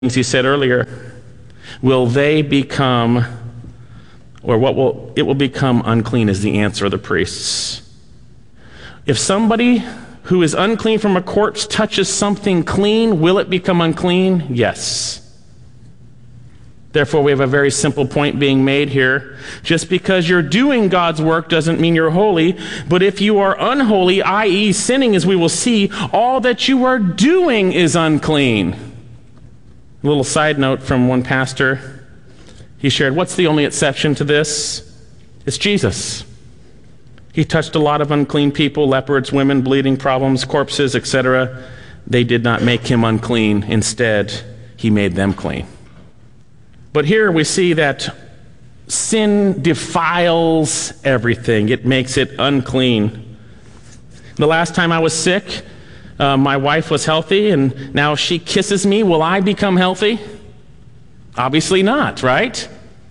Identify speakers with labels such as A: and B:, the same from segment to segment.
A: he said earlier, will they become, or it will become unclean is the answer of the priests. If somebody who is unclean from a corpse touches something clean, will it become unclean? Yes. Therefore, we have a very simple point being made here. Just because you're doing God's work doesn't mean you're holy, but if you are unholy, i.e. sinning, as we will see, all that you are doing is unclean. A little side note from one pastor. He shared, what's the only exception to this? It's Jesus. He touched a lot of unclean people, leopards, women, bleeding problems, corpses, etc. They did not make him unclean. Instead, he made them clean. But here we see that sin defiles everything. It makes it unclean. The last time I was sick, my wife was healthy, and now she kisses me. Will I become healthy? Obviously not, right?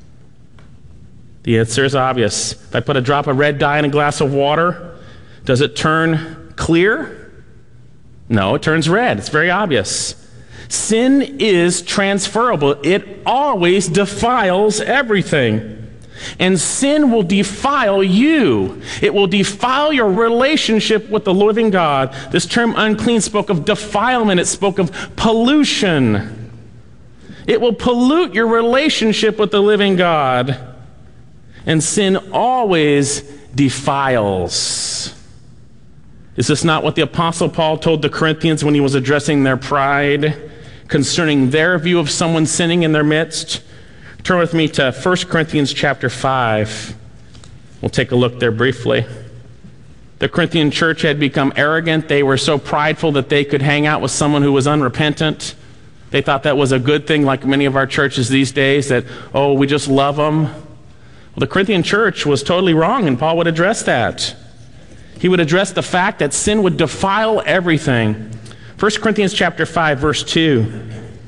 A: The answer is obvious. If I put a drop of red dye in a glass of water, does it turn clear? No, it turns red. It's very obvious. Sin is transferable. It always defiles everything. And sin will defile you. It will defile your relationship with the living God. This term unclean spoke of defilement. It spoke of pollution. It will pollute your relationship with the living God. And sin always defiles. Is this not what the Apostle Paul told the Corinthians when he was addressing their pride concerning their view of someone sinning in their midst? Turn with me to 1 Corinthians chapter 5. We'll take a look there briefly. The Corinthian church had become arrogant. They were so prideful that they could hang out with someone who was unrepentant. They thought that was a good thing, like many of our churches these days, that, oh, we just love them. Well, the Corinthian church was totally wrong, and Paul would address that. He would address the fact that sin would defile everything. 1 Corinthians chapter 5, verse 2.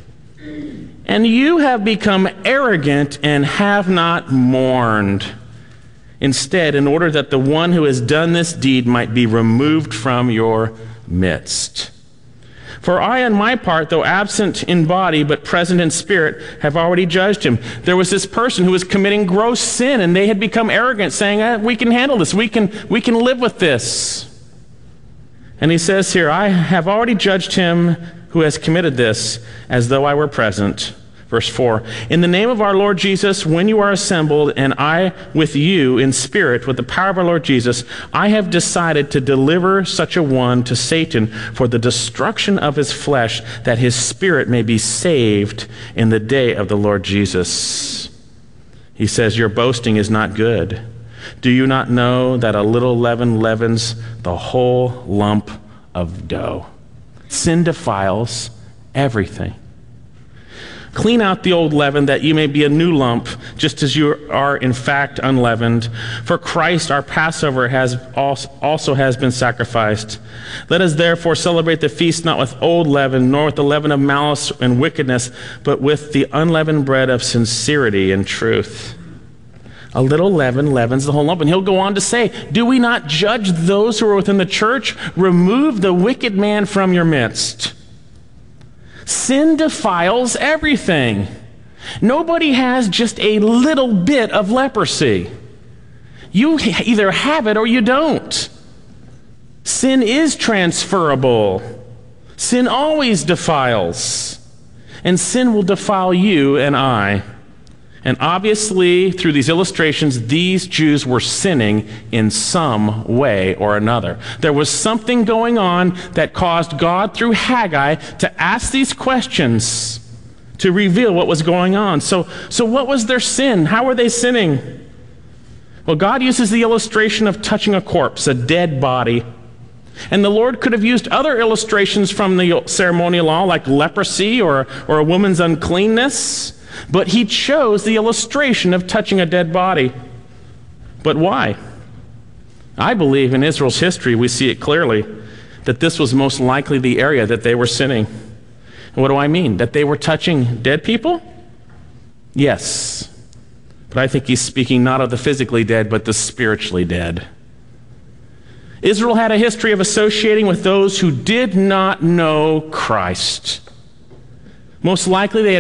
A: And you have become arrogant and have not mourned. Instead, in order that the one who has done this deed might be removed from your midst. For I, on my part, though absent in body but present in spirit, have already judged him. There was this person who was committing gross sin, and they had become arrogant, saying, we can handle this. We can live with this. And he says here, I have already judged him who has committed this, as though I were present. Verse 4, in the name of our Lord Jesus, when you are assembled, and I with you in spirit, with the power of our Lord Jesus, I have decided to deliver such a one to Satan for the destruction of his flesh, that his spirit may be saved in the day of the Lord Jesus. He says, your boasting is not good. Do you not know that a little leaven leavens the whole lump of dough? Sin defiles everything. Clean out the old leaven, that you may be a new lump, just as you are in fact unleavened. For Christ, our Passover, also has been sacrificed. Let us therefore celebrate the feast not with old leaven, nor with the leaven of malice and wickedness, but with the unleavened bread of sincerity and truth. A little leaven leavens the whole lump. And he'll go on to say, do we not judge those who are within the church? Remove the wicked man from your midst. Sin defiles everything. Nobody has just a little bit of leprosy. You either have it or you don't. Sin is transferable. Sin always defiles. And sin will defile you and I. And obviously, through these illustrations, these Jews were sinning in some way or another. There was something going on that caused God, through Haggai, to ask these questions to reveal what was going on. So what was their sin? How were they sinning? Well, God uses the illustration of touching a corpse, a dead body. And the Lord could have used other illustrations from the ceremonial law, like leprosy or a woman's uncleanness. But he chose the illustration of touching a dead body. But why? I believe in Israel's history, we see it clearly, that this was most likely the area that they were sinning. And what do I mean? That they were touching dead people? Yes. But I think he's speaking not of the physically dead, but the spiritually dead. Israel had a history of associating with those who did not know Christ. Most likely they